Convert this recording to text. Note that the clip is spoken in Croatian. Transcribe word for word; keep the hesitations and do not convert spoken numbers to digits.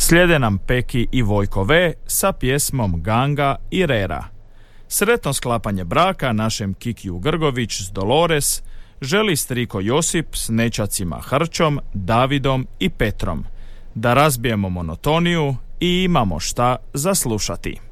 Slijede nam Peki i Vojko V sa pjesmom Ganga i Rera. Sretno sklapanje braka našem Kikiju Grgović s Dolores želi striko Josip s nećacima Hrčom, Davidom i Petrom. Da razbijemo monotoniju i imamo šta za slušati.